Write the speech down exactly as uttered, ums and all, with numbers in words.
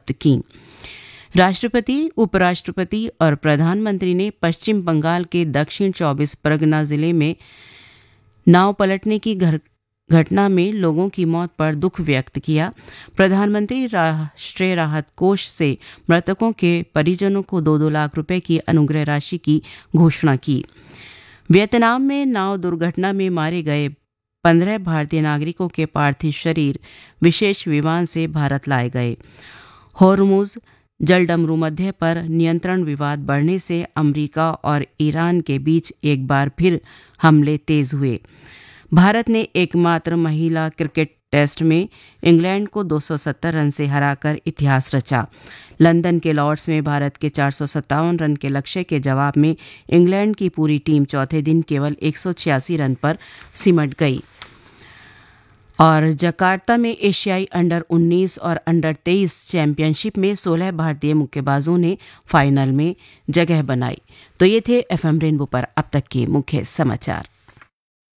जब्त की। राष्ट्रपति, उपराष्ट्रपति और प्रधानमंत्री ने पश्चिम बंगाल के दक्षिण चौबीस परगना जिले में नाव पलटने की घटना में लोगों की मौत पर दुख व्यक्त किया। प्रधानमंत्री राष्ट्रीय राहत कोष से मृतकों के परिजनों को दो दो लाख रुपए की अनुग्रह राशि की घोषणा की। वियतनाम में नाव दुर्घटना में मारे गए पंद्रह भारतीय नागरिकों के पार्थिव शरीर विशेष विमान से भारत लाए गए। होर्मुज जलडमरू मध्य पर नियंत्रण विवाद बढ़ने से अमेरिका और ईरान के बीच एक बार फिर हमले तेज हुए। भारत ने एकमात्र महिला क्रिकेट टेस्ट में इंग्लैंड को दो सौ सत्तर रन से हराकर इतिहास रचा। लंदन के लॉर्ड्स में भारत के चार सौ सत्तावन रन के लक्ष्य के जवाब में इंग्लैंड की पूरी टीम चौथे दिन केवल एक सौ छियासी रन पर सिमट गई। और जकार्ता में एशियाई अंडर उन्नीस और अंडर तेईस चैंपियनशिप में सोलह भारतीय मुक्केबाजों ने फाइनल में जगह बनाई। तो ये थे एफएम रेनबो पर अब तक के मुख्य समाचार।